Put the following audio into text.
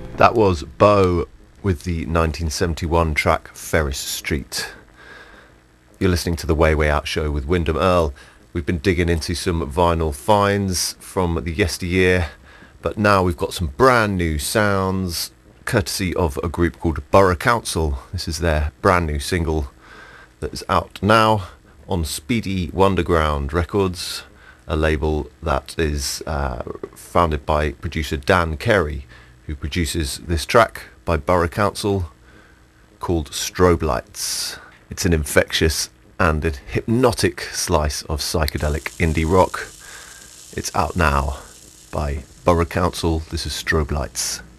That was Bo with the 1971 track Ferris Street. You're listening to the Way Out show with Wyndham Earl. We've been digging into some vinyl finds from the yesteryear, but now we've got some brand new sounds courtesy of a group called Borough Council. This is their brand new single that is out now on Speedy Wonderground Records, a label that is founded by producer Dan Carey, who produces this track by Borough Council called Strobe Lights. It's an infectious and a hypnotic slice of psychedelic indie rock. It's out now by Borough Council. This is Strobe Lights.